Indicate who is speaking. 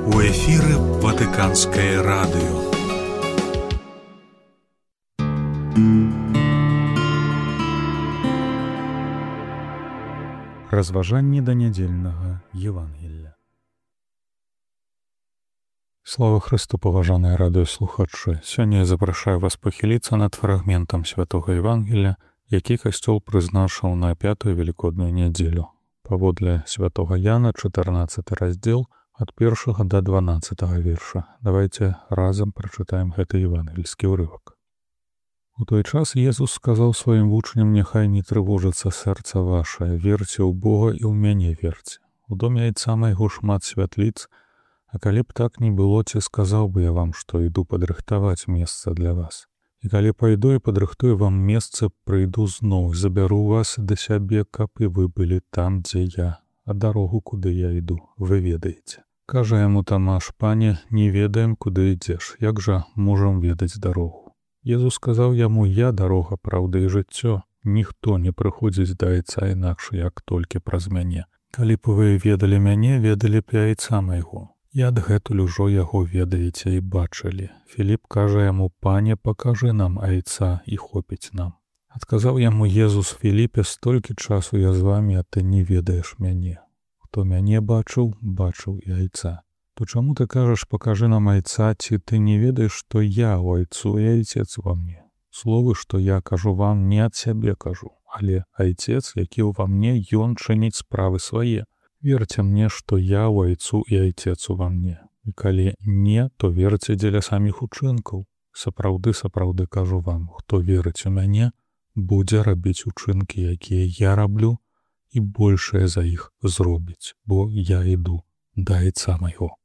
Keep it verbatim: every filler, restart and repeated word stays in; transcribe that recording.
Speaker 1: У эфіры Ватыканскае радыё.
Speaker 2: Разважанні да нядзельнага Евангелля. Слава Христу, паважаныя радыёслухачы! Сёння я запрашаю вас пахіліцца над фрагментам святога Евангелля, які касцёл прызначыў на пятую велікодную нядзелю. Паводле святога Яна, чатырнаццаты раздзел, ад першага да дванаццатага верша. Давайте разам прачытаем гэты евангельскі ўрывак. У той час Езус сказаў сваім вучням: «Няхай не трывожыцца сэрца вашае, верце ў Бога і ў мяне верце. У доме айца майго шмат святліц, а калі б так не было, ці сказаў бы я вам, што іду падрыхтаваць месца для вас. І калі пайду і падрыхтую вам месца, прыйду зноў, забяру вас да сябе, каб і вы былі там, дзе я, а дарогу, куды я іду, вы ведаеце». Кажа яму Тамаш: «Пане, не ведаем, куды ідзеш, як жа можам ведаць дарогу?» Езус сказаў яму: «Я дарога, праўда і жыццё. Ніхто не прыходзіць да айца інакш, як толькі праз мяне. Калі б вы ведалі мяне, ведалі б і айца майго. І адгэтуль ужо яго ведаеце і бачылі». Філіп кажа яму: «Пане, пакажы нам айца, і хопіць нам». Адказаў яму Езус: «Філіпе, столькі часу я з вамі, а ты не ведаеш мяне. Хто мяне бачыў, бачыў і айца. То чаму ты кажаш: пакажы нам айца, ці ты не ведаеш, што я у айцу і айцец ва мне? Словы, што я кажу вам, не ад сябе кажу, але айцец, які ўва мне, ён чыніць справы свае. Верце мне, што я у айцу і айцец ува мне. І калі не, то верце дзеля саміх учынкаў. Сапраўды, сапраўды кажу вам, хто верыць у мяне, будзе рабіць учынкі, якія я раблю, і большае за іх зробіць, бо я іду да айца майго».